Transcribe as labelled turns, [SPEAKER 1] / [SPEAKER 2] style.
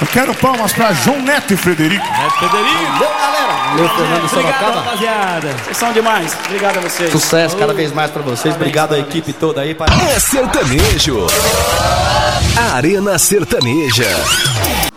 [SPEAKER 1] quero palmas pra João Neto e Frederico.
[SPEAKER 2] Valeu, galera. Valeu, Fernando Sorocaba.
[SPEAKER 3] Obrigado, rapaziada.
[SPEAKER 2] Vocês são demais. Obrigado a vocês. Sucesso cada vez mais pra vocês. Obrigado à equipe toda aí.
[SPEAKER 4] É sertanejo. Arena Sertaneja.